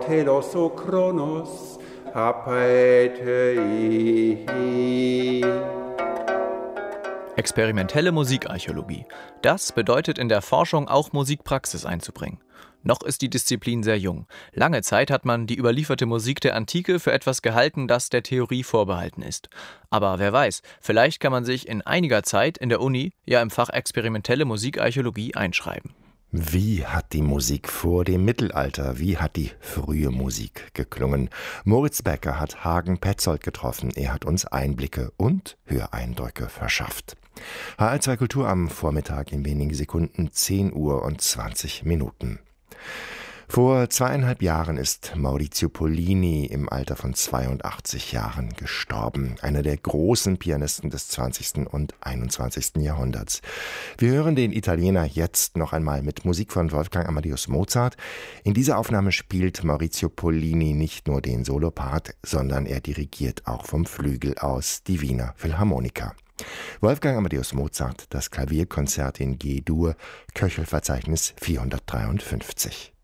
telos o chronos apaetei. Experimentelle Musikarchäologie. Das bedeutet in der Forschung auch Musikpraxis einzubringen. Noch ist die Disziplin sehr jung. Lange Zeit hat man die überlieferte Musik der Antike für etwas gehalten, das der Theorie vorbehalten ist. Aber wer weiß, vielleicht kann man sich in einiger Zeit in der Uni ja im Fach experimentelle Musikarchäologie einschreiben. Wie hat die Musik vor dem Mittelalter, wie hat die frühe Musik geklungen? Moritz Becker hat Hagen Petzold getroffen. Er hat uns Einblicke und Höreindrücke verschafft. HR2 Kultur am Vormittag in wenigen Sekunden, 10:20 Uhr. Vor 2,5 Jahren ist Maurizio Pollini im Alter von 82 Jahren gestorben. Einer der großen Pianisten des 20. und 21. Jahrhunderts. Wir hören den Italiener jetzt noch einmal mit Musik von Wolfgang Amadeus Mozart. In dieser Aufnahme spielt Maurizio Pollini nicht nur den Solopart, sondern er dirigiert auch vom Flügel aus die Wiener Philharmoniker. Wolfgang Amadeus Mozart, das Klavierkonzert in G-Dur, Köchelverzeichnis 453.